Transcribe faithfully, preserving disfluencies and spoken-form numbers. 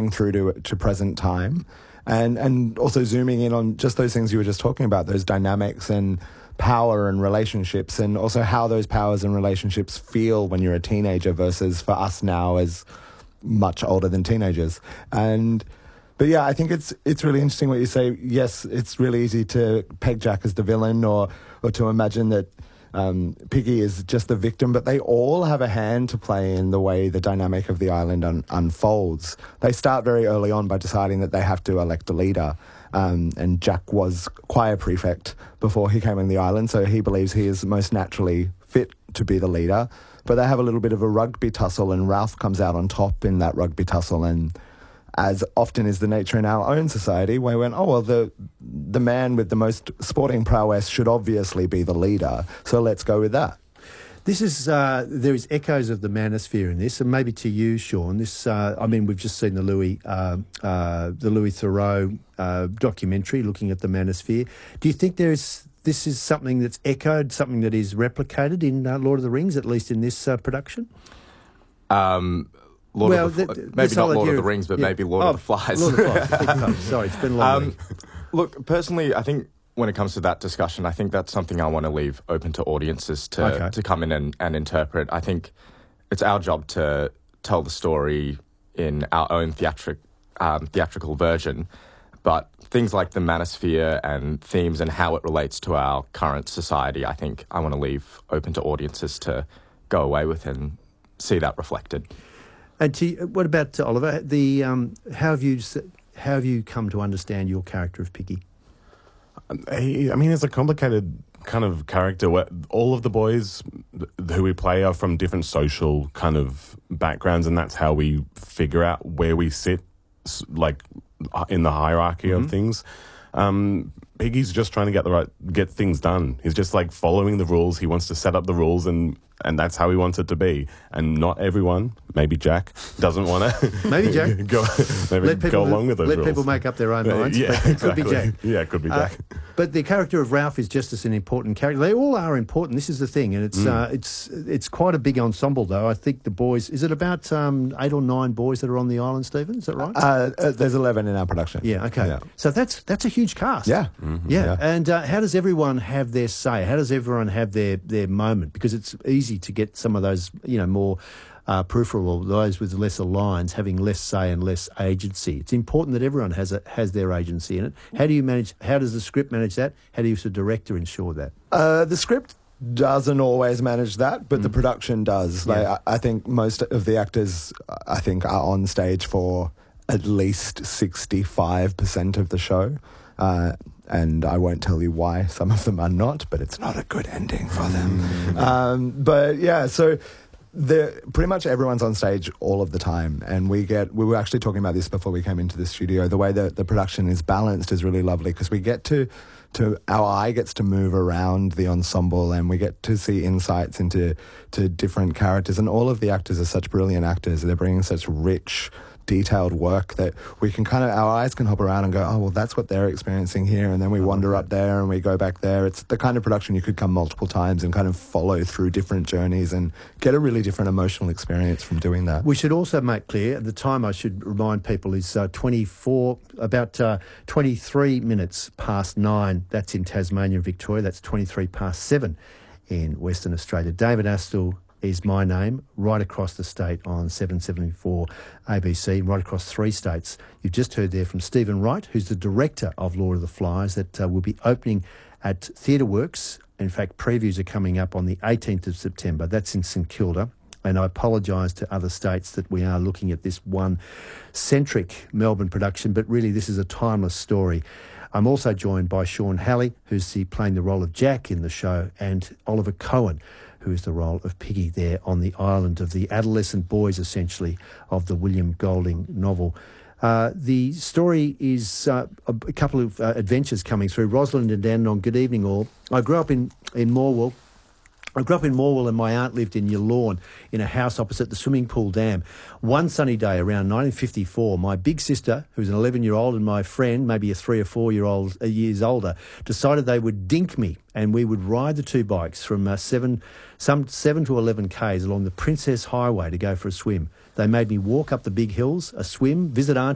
thinking through to to present time, and and also zooming in on just those things you were just talking about, those dynamics and power and relationships, and also how those powers and relationships feel when you're a teenager versus for us now as much older than teenagers. And but yeah, I think it's it's really interesting what you say. Yes, it's really easy to peg Jack as the villain, or or to imagine that um, Piggy is just the victim, but they all have a hand to play in the way the dynamic of the island un- unfolds. They start very early on by deciding that they have to elect a leader. Um, and Jack was choir prefect before he came on the island, so he believes he is most naturally fit to be the leader. But they have a little bit of a rugby tussle, and Ralph comes out on top in that rugby tussle. And as often is the nature in our own society, we went, oh, well, the the man with the most sporting prowess should obviously be the leader, so let's go with that. This is, uh, there is echoes of the manosphere in this, and maybe to you, Sean, this, uh, I mean, we've just seen the Louis, uh, uh, the Louis Theroux uh, documentary looking at the manosphere. Do you think there is, this is something that's echoed, something that is replicated in uh, Lord of the Rings, at least in this uh, production? Um... Lord well, of the, the, maybe the not Lord of the of, Rings, but yeah. maybe Lord oh, of the Flies. Lord of the Flies. Sorry, it's been a long um, week. Look, personally, I think when it comes to that discussion, I think that's something I want to leave open to audiences to, okay. to come in and, and interpret. I think it's our job to tell the story in our own theatric, um, theatrical version, but things like the manosphere and themes and how it relates to our current society, I think I want to leave open to audiences to go away with and see that reflected. And to, what about uh, Oliver? The um, how have you how have you come to understand your character of Piggy? I mean, it's a complicated kind of character where all of the boys who we play are from different social kind of backgrounds, and that's how we figure out where we sit, like in the hierarchy mm-hmm. of things. Um, Piggy's just trying to get the right get things done. He's just like following the rules. He wants to set up the rules, and and that's how he wants it to be. And not everyone, maybe Jack, doesn't want to. Maybe Jack. go maybe let people, go along with those let rules. people make up their own minds. Yeah, but it exactly. could be Jack. Yeah, it could be Jack. Uh, but the character of Ralph is just as an important character. They all are important. This is the thing, and it's mm. uh, it's it's quite a big ensemble, though. I think the boys. Is it about um, eight or nine boys that are on the island, Stephen? Is that right? Uh, uh, there's eleven in our production. Yeah. Okay. Yeah. So that's that's a huge cast. Yeah. Mm-hmm. Yeah. yeah. And uh, how does everyone have their say? How does everyone have their their moment? Because it's easy to get some of those, you know, more uh, peripheral, or those with lesser lines having less say and less agency. It's important that everyone has a, has their agency in it. How do you manage? How does the script manage that? How do you, as a director, ensure that? Uh, the script doesn't always manage that, but mm. the production does. Like, yeah. I, I think most of the actors, I think, are on stage for at least sixty-five percent of the show. Uh, and I won't tell you why some of them are not, but it's not a good ending for them. Mm. Um, but yeah, so the pretty much everyone's on stage all of the time, and we get we were actually talking about this before we came into the studio. The way that the production is balanced is really lovely, because we get to to our eye gets to move around the ensemble, and we get to see insights into to different characters, and all of the actors are such brilliant actors. They're bringing such rich, detailed work that we can kind of, our eyes can hop around and go, oh, well, that's what they're experiencing here, and then we wander up there and we go back there. It's the kind of production you could come multiple times and kind of follow through different journeys and get a really different emotional experience from doing that. We should also make clear, the time I should remind people is uh, twenty-four, about uh, twenty-three minutes past nine. That's in Tasmania and Victoria. That's twenty-three past seven in Western Australia. David Astle is my name, right across the state on seven seventy-four A B C, right across three states. You've just heard there from Stephen Wright, who's the director of Lord of the Flies, that uh, will be opening at Theatre Works. In fact, previews are coming up on the eighteenth of September. That's in St Kilda. And I apologise to other states that we are looking at this one centric Melbourne production, but really this is a timeless story. I'm also joined by Sean Halley, who's the, playing the role of Jack in the show, and Oliver Cohen, who is the role of Piggy there on the island of the adolescent boys, essentially, of the William Golding novel. Uh, the story is uh, a, a couple of uh, adventures coming through. Rosalind and Dandenong, good evening all. I grew up in, in Morwell. I grew up in Morwell, and my aunt lived in Yallourn in a house opposite the swimming pool dam. One sunny day around nineteen fifty-four, my big sister, who was an eleven-year-old, and my friend, maybe a three or four-year-old uh, years older, decided they would dink me, and we would ride the two bikes from uh, seven, some seven to eleven k's along the Princess Highway to go for a swim. They made me walk up the big hills, a swim, visit Auntie